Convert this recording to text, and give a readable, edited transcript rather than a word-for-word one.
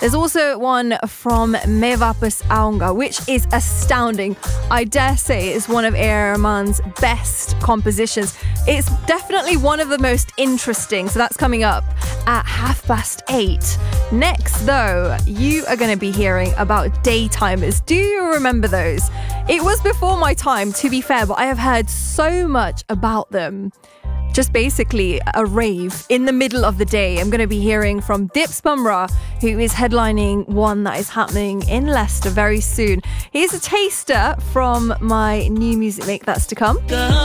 There's also one from Me Va Pas Aunga, which is astounding. I dare say it is one of A.R. Rahman's best compositions. It's definitely one of the most interesting, so that's coming up at 8:30. Next, though, you are going to be hearing about daytimers. Do you remember those? It was before my time, to be fair, but I have heard so much about them. Just basically a rave in the middle of the day. I'm going to be hearing from Dips Bumrah, who is headlining one that is happening in Leicester very soon. Here's a taster from my new music make that's to come.